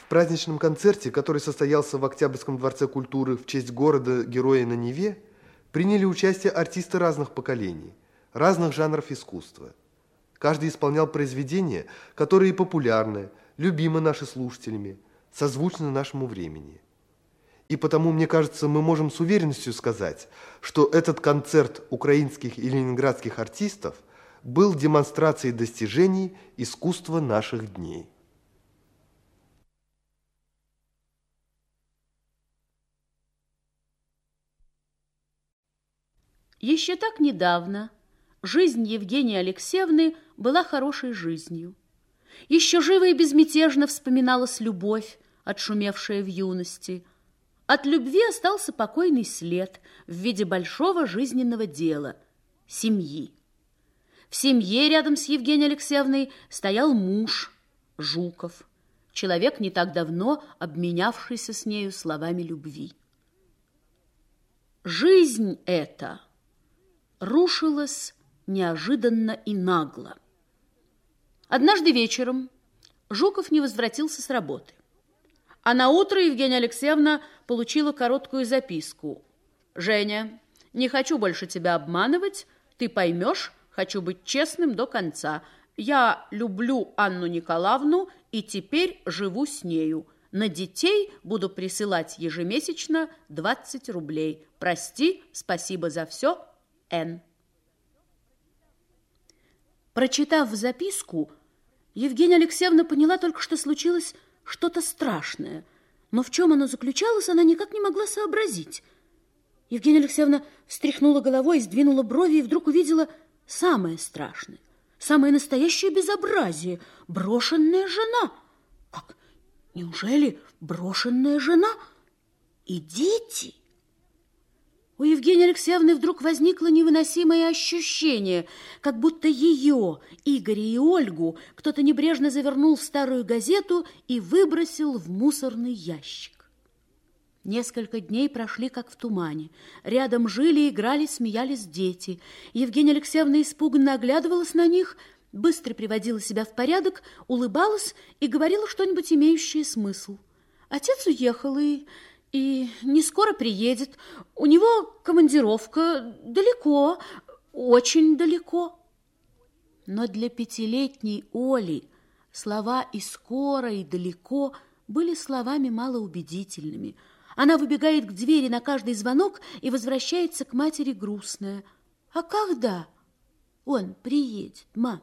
В праздничном концерте, который состоялся в Октябрьском дворце культуры в честь города-героя на Неве, приняли участие артисты разных поколений, разных жанров искусства. Каждый исполнял произведения, которые популярны, любимы нашими слушателями, созвучны нашему времени. И потому, мне кажется, мы можем с уверенностью сказать, что этот концерт украинских и ленинградских артистов был демонстрацией достижений искусства наших дней. Еще так недавно жизнь Евгении Алексеевны была хорошей жизнью. Еще живо и безмятежно вспоминалась любовь, отшумевшая в юности. От любви остался покойный след в виде большого жизненного дела – семьи. В семье рядом с Евгенией Алексеевной стоял муж Жуков, человек, не так давно обменявшийся с нею словами любви. Жизнь эта рушилась неожиданно и нагло. Однажды вечером Жуков не возвратился с работы. А наутро Евгения Алексеевна получила короткую записку. «Женя, не хочу больше тебя обманывать, ты поймешь, хочу быть честным до конца. Я люблю Анну Николаевну и теперь живу с нею. На детей буду присылать ежемесячно 20 рублей. Прости, спасибо за все, Н». Прочитав записку, Евгения Алексеевна поняла только, что случилось что-то страшное. Но в чем оно заключалось, она никак не могла сообразить. Евгения Алексеевна встряхнула головой, сдвинула брови и вдруг увидела самое страшное, самое настоящее безобразие – брошенная жена. Как? Неужели брошенная жена и дети? У Евгении Алексеевны вдруг возникло невыносимое ощущение, как будто ее, Игоря и Ольгу кто-то небрежно завернул в старую газету и выбросил в мусорный ящик. Несколько дней прошли, как в тумане. Рядом жили, играли, смеялись дети. Евгения Алексеевна испуганно оглядывалась на них, быстро приводила себя в порядок, улыбалась и говорила что-нибудь, имеющее смысл. Отец уехал и не скоро приедет. У него командировка далеко, очень далеко. Но для пятилетней Оли слова «и скоро», и «далеко» были словами малоубедительными. Она выбегает к двери на каждый звонок и возвращается к матери грустная. «А когда он приедет, мам?»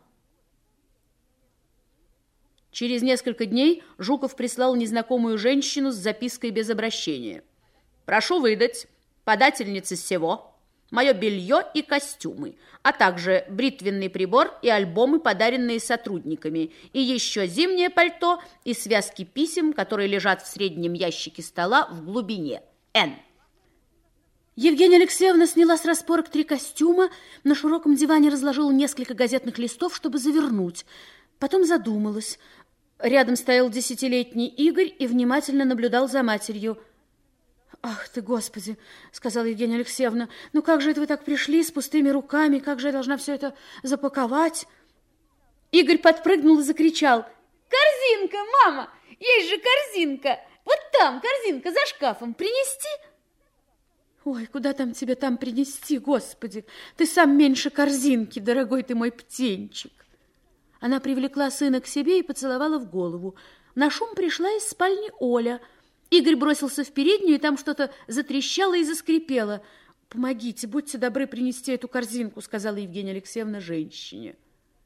Через несколько дней Жуков прислал незнакомую женщину с запиской без обращения. «Прошу выдать подательнице всего мое белье и костюмы, а также бритвенный прибор и альбомы, подаренные сотрудниками, и еще зимнее пальто и связки писем, которые лежат в среднем ящике стола в глубине. Н». Евгения Алексеевна сняла с распорок 3 костюма, на широком диване разложила несколько газетных листов, чтобы завернуть. Потом задумалась. Рядом стоял 10-летний Игорь и внимательно наблюдал за матерью. «Ах ты, Господи!» — сказала Евгения Алексеевна. «Ну как же это вы так пришли с пустыми руками? Как же я должна все это запаковать?» Игорь подпрыгнул и закричал. «Корзинка, мама! Есть же корзинка! Вот там корзинка за шкафом. Принести?» «Ой, куда там тебе там принести, Господи? Ты сам меньше корзинки, дорогой ты мой птенчик!» Она привлекла сына к себе и поцеловала в голову. На шум пришла из спальни Оля. Игорь бросился в переднюю, и там что-то затрещало и заскрипело. «Помогите, будьте добры принести эту корзинку», сказала Евгения Алексеевна женщине.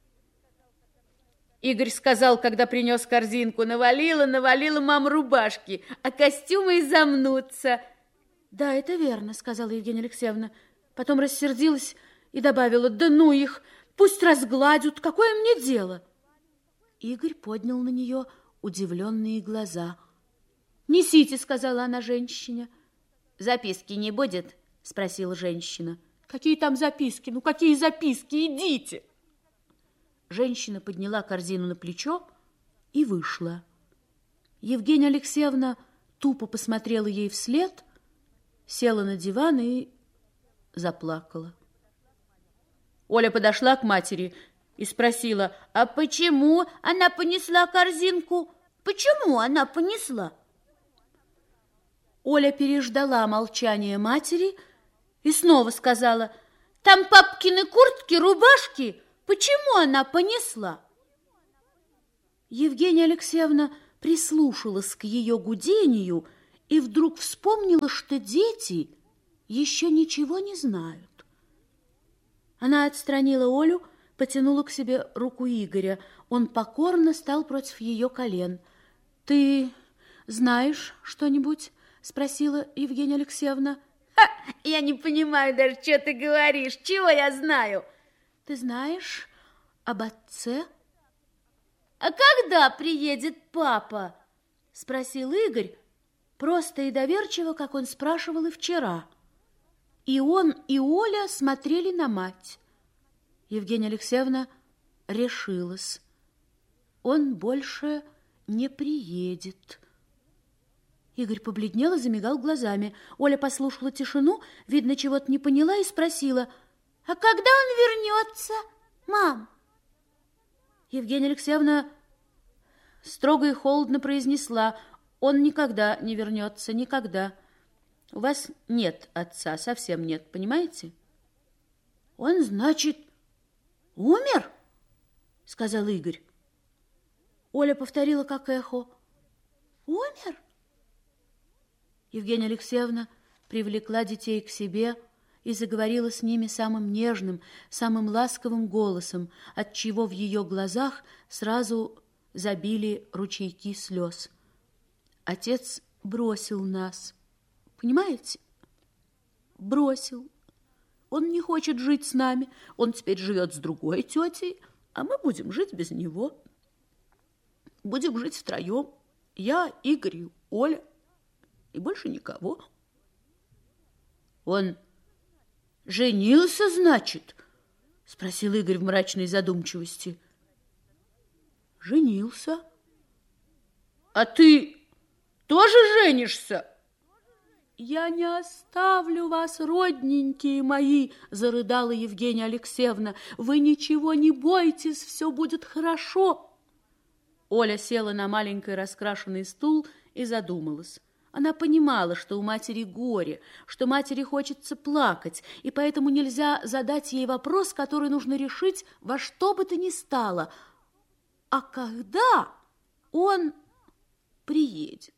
Игорь сказал, когда принес корзинку: навалила мама рубашки, а костюмы и замнутся. «Да, это верно», сказала Евгения Алексеевна. Потом рассердилась и добавила: «Да ну их! Пусть разгладят, какое мне дело?» Игорь поднял на нее удивленные глаза. «Несите», — сказала она женщине. «Записки не будет?» — спросила женщина. «Какие там записки? Ну, какие записки? Идите!» Женщина подняла корзину на плечо и вышла. Евгения Алексеевна тупо посмотрела ей вслед, села на диван и заплакала. Оля подошла к матери и спросила: «А почему она понесла корзинку? Почему она понесла? Оля переждала молчание матери и снова сказала: там папкины куртки, рубашки. Почему она понесла? Евгения Алексеевна прислушалась к ее гудению и вдруг вспомнила, что дети еще ничего не знают. Она отстранила Олю, потянула к себе руку Игоря. Он покорно стал против ее колен. «Ты знаешь что-нибудь?» – спросила Евгения Алексеевна. Я не понимаю даже, что ты говоришь. Чего я знаю? Ты знаешь об отце? А когда приедет папа? Спросил Игорь, просто и доверчиво, как он спрашивал и вчера. И он, и Оля смотрели на мать. Евгения Алексеевна решилась. Он больше не приедет. Игорь побледнел и замигал глазами. Оля послушала тишину, видно, чего-то не поняла и спросила: а когда он вернется, мам? Евгения Алексеевна строго и холодно произнесла: он никогда не вернется, никогда. У вас нет отца, совсем нет, понимаете? Он, значит, умер? Сказал Игорь. Оля повторила как эхо: умер? Евгения Алексеевна привлекла детей к себе и заговорила с ними самым нежным, самым ласковым голосом, отчего в ее глазах сразу забили ручейки слез. Отец бросил нас, понимаете? Бросил. Он не хочет жить с нами, он теперь живет с другой тетей, а мы будем жить без него. Будем жить втроем, я, Игорь и Оля, и больше никого. Он женился, значит? Спросил Игорь в мрачной задумчивости. Женился. А ты тоже женишься? Я не оставлю вас, родненькие мои, зарыдала Евгения Алексеевна. Вы ничего не бойтесь, все будет хорошо. Оля села на маленький раскрашенный стул и задумалась. Она понимала, что у матери горе, что матери хочется плакать, и поэтому нельзя задать ей вопрос, который нужно решить во что бы то ни стало. А когда он приедет?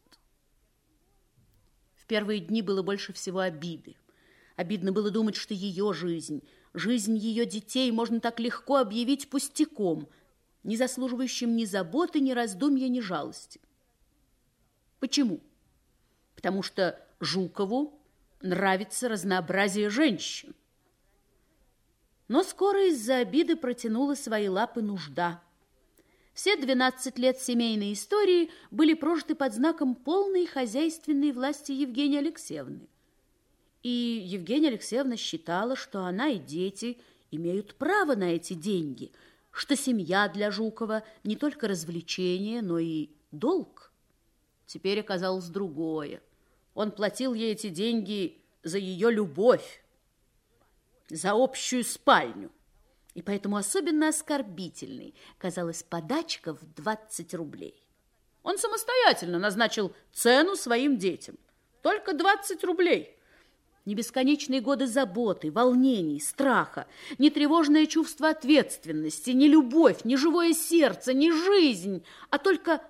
В первые дни было больше всего обиды. Обидно было думать, что ее жизнь, жизнь ее детей можно так легко объявить пустяком, не заслуживающим ни заботы, ни раздумья, ни жалости. Почему? Потому что Жукову нравится разнообразие женщин. Но скоро из-за обиды протянула свои лапы нужда. Все 12 лет семейной истории были прожиты под знаком полной хозяйственной власти Евгении Алексеевны. И Евгения Алексеевна считала, что она и дети имеют право на эти деньги, что семья для Жукова не только развлечение, но и долг. Теперь оказалось другое. Он платил ей эти деньги за ее любовь, за общую спальню. И поэтому особенно оскорбительной казалась подачка в 20 рублей. Он самостоятельно назначил цену своим детям. Только 20 рублей. Не бесконечные годы заботы, волнений, страха, не тревожное чувство ответственности, не любовь, не живое сердце, не жизнь, а только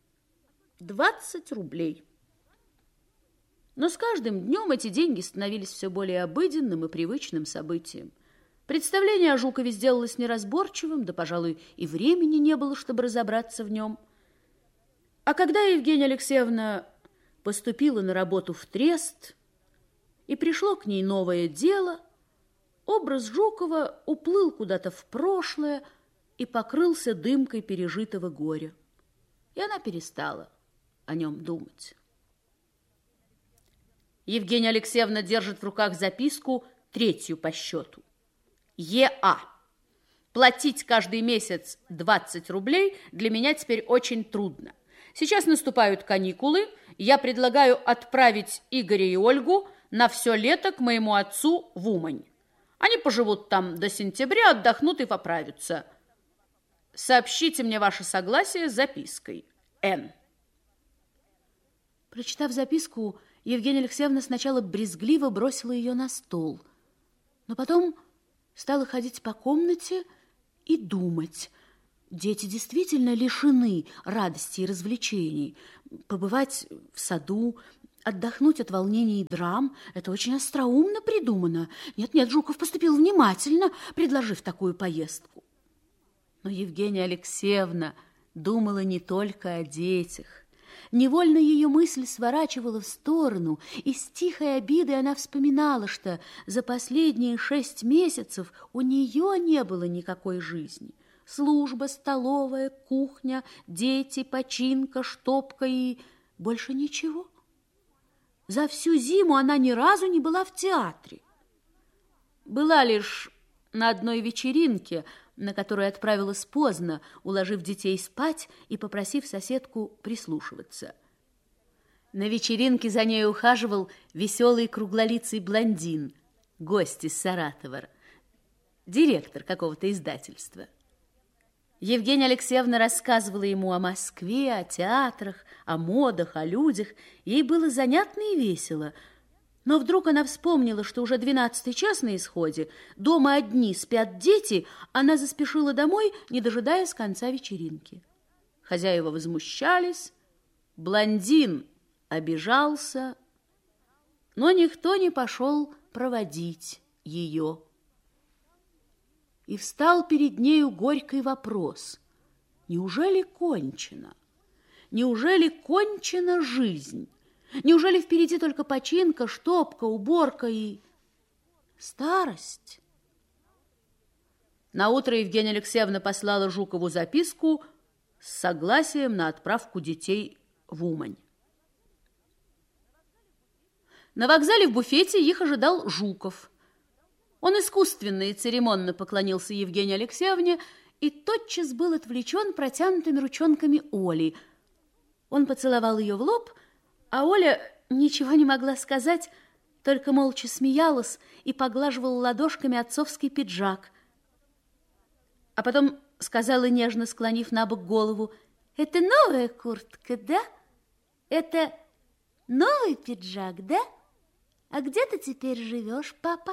20 рублей. Но с каждым днем эти деньги становились все более обыденным и привычным событием. Представление о Жукове сделалось неразборчивым, да, пожалуй, и времени не было, чтобы разобраться в нем. А когда Евгения Алексеевна поступила на работу в Трест, и пришло к ней новое дело, образ Жукова уплыл куда-то в прошлое и покрылся дымкой пережитого горя. И она перестала о нем думать. Евгения Алексеевна держит в руках записку, 3-ю по счету. Е.А. Платить каждый месяц 20 рублей для меня теперь очень трудно. Сейчас наступают каникулы, я предлагаю отправить Игоря и Ольгу на все лето к моему отцу в Умань. Они поживут там до сентября, отдохнут и поправятся. Сообщите мне ваше согласие с запиской. Н. Прочитав записку, Евгения Алексеевна сначала брезгливо бросила ее на стол, но потом стала ходить по комнате и думать. Дети действительно лишены радости и развлечений. Побывать в саду, отдохнуть от волнений и драм – это очень остроумно придумано. Нет, Жуков поступил внимательно, предложив такую поездку. Но Евгения Алексеевна думала не только о детях. Невольно ее мысль сворачивала в сторону, и с тихой обидой она вспоминала, что за последние 6 месяцев у нее не было никакой жизни. Служба, столовая, кухня, дети, починка, штопка и больше ничего. За всю зиму она ни разу не была в театре. Была лишь на одной вечеринке, на которую отправилась поздно, уложив детей спать и попросив соседку прислушиваться. На вечеринке за ней ухаживал веселый круглолицый блондин, гость из Саратова, директор какого-то издательства. Евгения Алексеевна рассказывала ему о Москве, о театрах, о модах, о людях. Ей было занятно и весело. Но вдруг она вспомнила, что уже 12-й час на исходе, дома одни спят дети, она заспешила домой, не дожидаясь конца вечеринки. Хозяева возмущались, блондин обижался, но никто не пошел проводить ее. И встал перед нею горький вопрос. Неужели кончена? Неужели кончена жизнь? Неужели впереди только починка, штопка, уборка и старость? Наутро Евгения Алексеевна послала Жукову записку с согласием на отправку детей в Умань. На вокзале в буфете их ожидал Жуков. Он искусственно и церемонно поклонился Евгении Алексеевне и тотчас был отвлечен протянутыми ручонками Оли. Он поцеловал ее в лоб, а Оля ничего не могла сказать, только молча смеялась и поглаживала ладошками отцовский пиджак. А потом сказала, нежно склонив на бок голову: «Это новая куртка, да? Это новый пиджак, да? А где ты теперь живешь, папа?»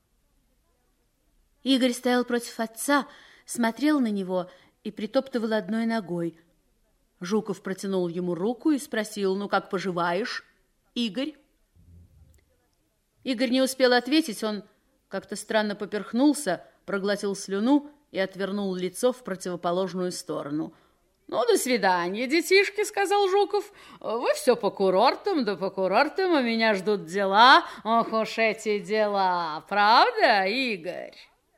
Игорь стоял против отца, смотрел на него и притоптывал одной ногой. Жуков протянул ему руку и спросил: «Ну, как поживаешь, Игорь?» Игорь не успел ответить, он как-то странно поперхнулся, проглотил слюну и отвернул лицо в противоположную сторону. «Ну, до свидания, детишки», — сказал Жуков. «Вы все по курортам, да по курортам, а меня ждут дела. Ох уж эти дела, правда, Игорь?»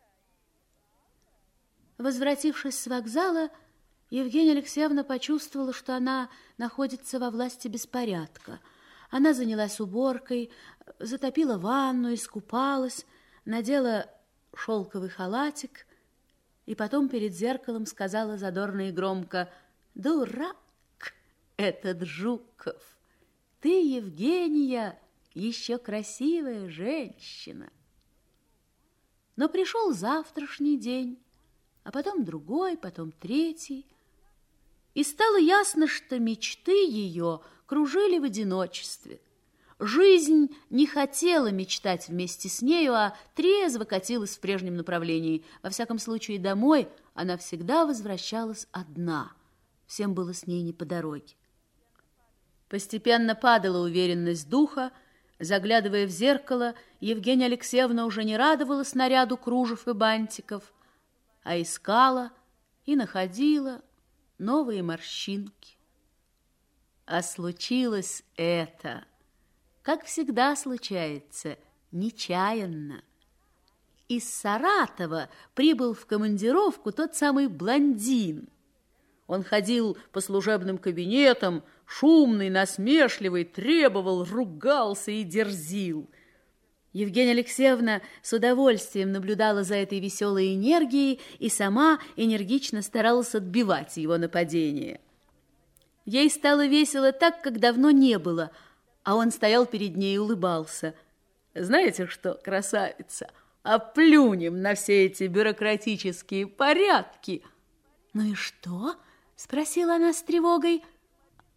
Возвратившись с вокзала, Евгения Алексеевна почувствовала, что она находится во власти беспорядка. Она занялась уборкой, затопила ванну, искупалась, надела шелковый халатик и потом перед зеркалом сказала задорно и громко: «Дурак этот Жуков! Ты, Евгения, еще красивая женщина!» Но пришел завтрашний день, а потом другой, потом третий. И стало ясно, что мечты ее кружили в одиночестве. Жизнь не хотела мечтать вместе с нею, а трезво катилась в прежнем направлении. Во всяком случае, домой она всегда возвращалась одна. Всем было с ней не по дороге. Постепенно падала уверенность духа. Заглядывая в зеркало, Евгения Алексеевна уже не радовалась наряду кружев и бантиков, а искала и находила новые морщинки. А случилось это, как всегда случается, нечаянно. Из Саратова прибыл в командировку тот самый блондин. Он ходил по служебным кабинетам, шумный, насмешливый, требовал, ругался и дерзил. Евгения Алексеевна с удовольствием наблюдала за этой веселой энергией и сама энергично старалась отбивать его нападение. Ей стало весело так, как давно не было, а он стоял перед ней и улыбался. «Знаете что, красавица, оплюнем на все эти бюрократические порядки!» «Ну и что?» — спросила она с тревогой.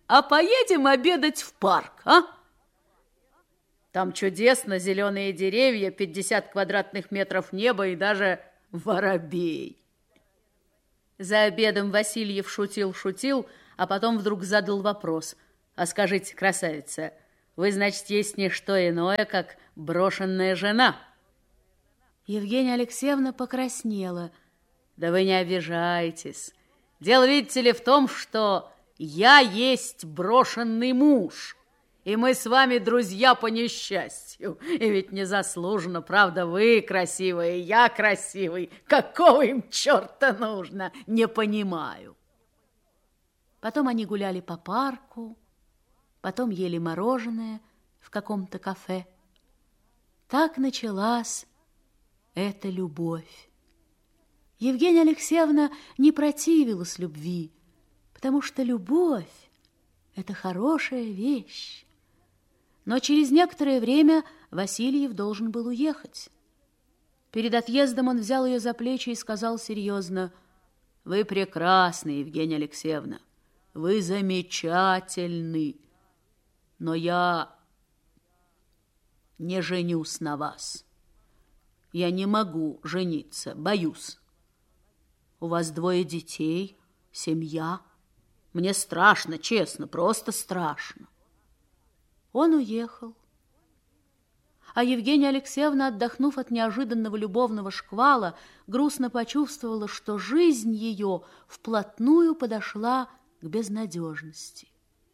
а поедем обедать в парк, а? Там чудесно, зеленые деревья, 50 квадратных метров неба и даже воробей. За обедом Васильев шутил, а потом вдруг задал вопрос. А скажите, красавица, вы, значит, есть не что иное, как брошенная жена? Евгения Алексеевна покраснела. Да вы не обижайтесь. Дело, видите ли, в том, что я есть брошенный муж. И мы с вами друзья по несчастью. И ведь незаслуженно, правда, вы красивые, я красивый. Какого им черта нужно? Не понимаю. Потом они гуляли по парку, потом ели мороженое в каком-то кафе. Так началась эта любовь. Евгения Алексеевна не противилась любви, потому что любовь – это хорошая вещь. Но через некоторое время Васильев должен был уехать. Перед отъездом он взял ее за плечи и сказал серьезно: «Вы прекрасны, Евгения Алексеевна, вы замечательны, но я не женюсь на вас. Я не могу жениться, боюсь. У вас 2 детей, семья. Мне страшно, честно, просто страшно». Он уехал. А Евгения Алексеевна, отдохнув от неожиданного любовного шквала, грустно почувствовала, что жизнь ее вплотную подошла к безнадежности.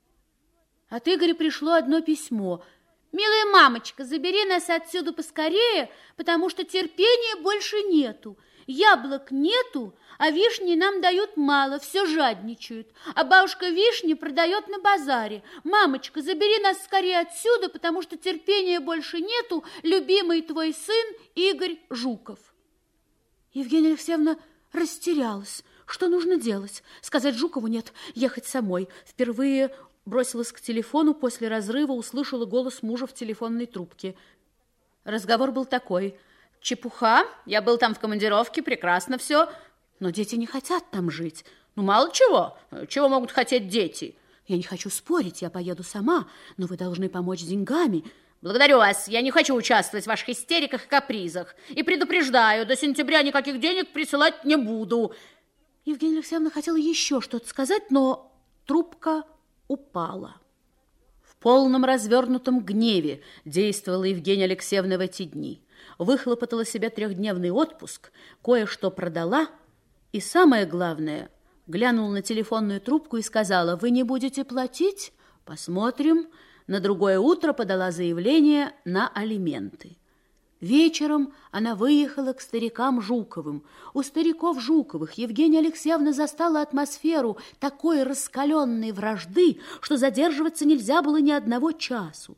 От Игоря пришло одно письмо. «Милая мамочка, забери нас отсюда поскорее, потому что терпения больше нету. Яблок нету, а вишни нам дают мало, все жадничают. А бабушка вишни продает на базаре. Мамочка, забери нас скорее отсюда, потому что терпения больше нету. Любимый твой сын Игорь Жуков». Евгения Алексеевна растерялась. Что нужно делать? Сказать Жукову нет, ехать самой. Впервые бросилась к телефону, после разрыва услышала голос мужа в телефонной трубке. Разговор был такой: «Чепуха, я был там в командировке, прекрасно все, но дети не хотят там жить. Ну, мало чего, чего могут хотеть дети? Я не хочу спорить, я поеду сама, но вы должны помочь деньгами». «Благодарю вас, я не хочу участвовать в ваших истериках и капризах. И предупреждаю, до сентября никаких денег присылать не буду». Евгения Алексеевна хотела еще что-то сказать, но трубка упала. В полном развернутом гневе действовала Евгения Алексеевна в эти дни. Выхлопотала себе 3-дневный отпуск, кое-что продала и, самое главное, глянула на телефонную трубку и сказала: «Вы не будете платить? Посмотрим». На другое утро подала заявление на алименты. Вечером она выехала к старикам Жуковым. У стариков Жуковых Евгения Алексеевна застала атмосферу такой раскаленной вражды, что задерживаться нельзя было ни одного часу.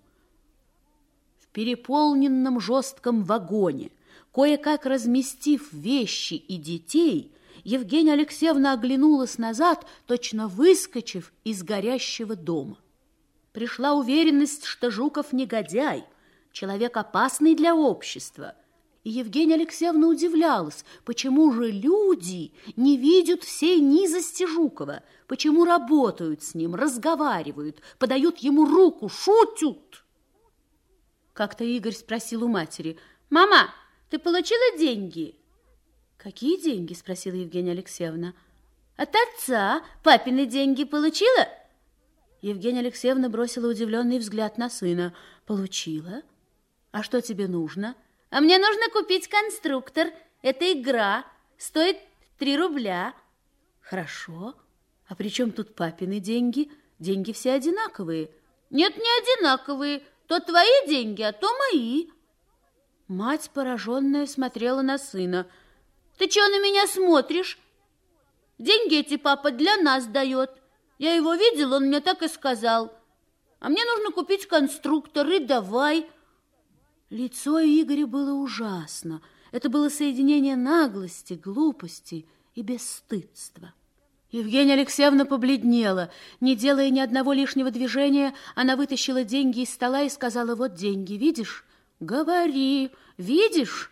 В переполненном жестком вагоне, кое-как разместив вещи и детей, Евгения Алексеевна оглянулась назад, точно выскочив из горящего дома. Пришла уверенность, что Жуков негодяй, человек опасный для общества. И Евгения Алексеевна удивлялась, почему же люди не видят всей низости Жукова, почему работают с ним, разговаривают, подают ему руку, шутят. Как-то Игорь спросил у матери: «Мама, ты получила деньги?» «Какие деньги?» – спросила Евгения Алексеевна. «От отца папины деньги получила?» Евгения Алексеевна бросила удивленный взгляд на сына. «Получила? А что тебе нужно?» «А мне нужно купить конструктор. Это игра. Стоит 3 рубля». «Хорошо. А при чем тут папины деньги? Деньги все одинаковые». «Нет, не одинаковые. То твои деньги, а то мои». Мать, пораженная, смотрела на сына. «Ты чего на меня смотришь? Деньги эти папа для нас дает. Я его видел, он мне так и сказал. А мне нужно купить конструктор, и давай». Лицо Игоря было ужасно. Это было соединение наглости, глупости и бесстыдства. Евгения Алексеевна побледнела. Не делая ни одного лишнего движения, она вытащила деньги из стола и сказала: «Вот деньги, видишь? Говори, видишь?»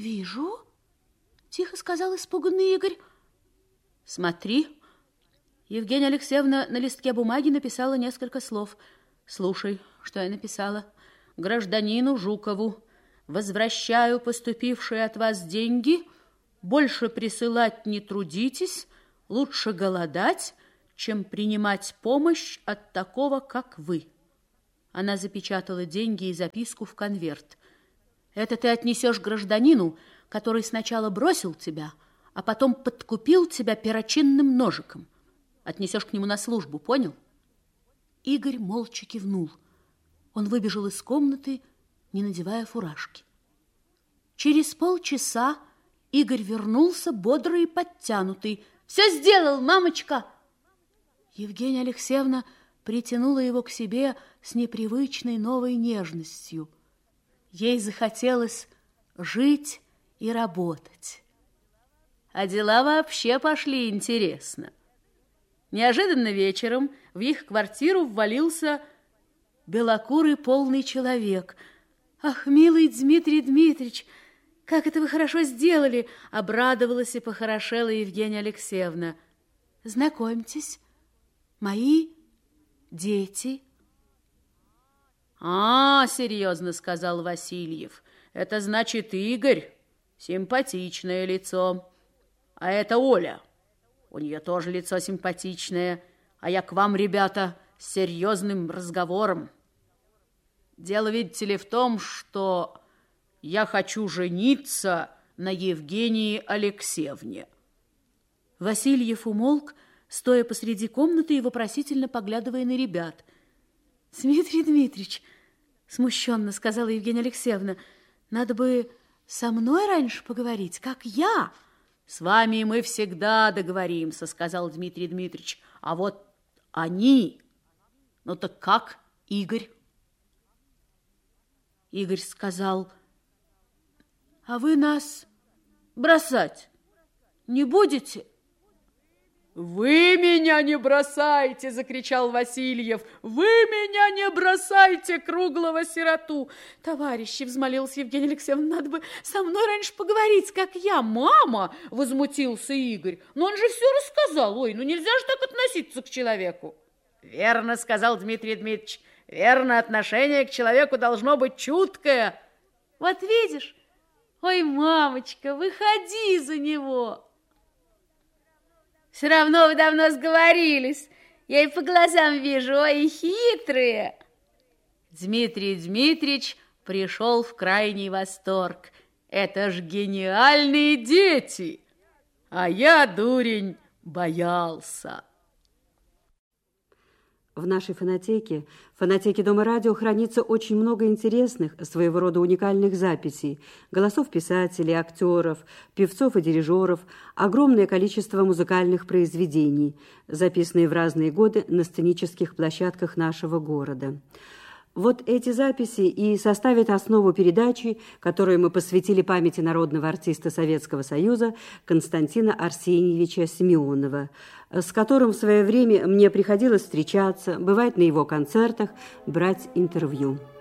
«Вижу», — тихо сказал испуганный Игорь. «Смотри». Евгения Алексеевна на листке бумаги написала несколько слов. «Слушай, что я написала. Гражданину Жукову возвращаю поступившие от вас деньги. Больше присылать не трудитесь. Лучше голодать, чем принимать помощь от такого, как вы». Она запечатала деньги и записку в конверт. «Это ты отнесешь гражданину, который сначала бросил тебя, а потом подкупил тебя перочинным ножиком. Отнесешь к нему на службу, понял?» Игорь молча кивнул. Он выбежал из комнаты, не надевая фуражки. Через полчаса Игорь вернулся, бодрый и подтянутый. «Все сделал, мамочка!» Евгения Алексеевна притянула его к себе с непривычной новой нежностью. Ей захотелось жить и работать. А дела вообще пошли интересно. Неожиданно вечером в их квартиру ввалился белокурый полный человек. «Ах, милый Дмитрий Дмитриевич, как это вы хорошо сделали!» Обрадовалась и похорошела Евгения Алексеевна. «Знакомьтесь, мои дети». «А, серьезно, — сказал Васильев, — это значит Игорь, симпатичное лицо. А это Оля, у нее тоже лицо симпатичное. А я к вам, ребята, с серьезным разговором. Дело, видите ли, в том, что я хочу жениться на Евгении Алексеевне». Васильев умолк, стоя посреди комнаты и вопросительно поглядывая на ребят. «Дмитрий Дмитриевич, — смущенно сказала Евгения Алексеевна, — надо бы со мной раньше поговорить, как я». «С вами мы всегда договоримся, — сказал Дмитрий Дмитриевич. А вот они... Ну так как, Игорь?» Игорь сказал: «А вы нас бросать не будете?» «Вы меня не бросайте! — закричал Васильев. — Вы меня не бросайте, круглого сироту!» «Товарищи, — взмолилась Евгения Алексеевна, — надо бы со мной раньше поговорить, как я». «Мама! — возмутился Игорь. — Но он же все рассказал. Ой, ну нельзя же так относиться к человеку». «Верно, — сказал Дмитрий Дмитриевич, — верно, отношение к человеку должно быть чуткое». «Вот видишь? Ой, мамочка, выходи за него». «Все равно вы давно сговорились. Я и по глазам вижу, ой, хитрые». Дмитрий Дмитриевич пришел в крайний восторг. «Это ж гениальные дети! А я, дурень, боялся». В нашей фонотеке, фонотеке Дома радио, хранится очень много интересных, своего рода уникальных записей, голосов писателей, актеров, певцов и дирижеров, огромное количество музыкальных произведений, записанные в разные годы на сценических площадках нашего города. Вот эти записи и составят основу передачи, которую мы посвятили памяти народного артиста Советского Союза Константина Арсеньевича Симеонова, с которым в свое время мне приходилось встречаться, бывать на его концертах, брать интервью.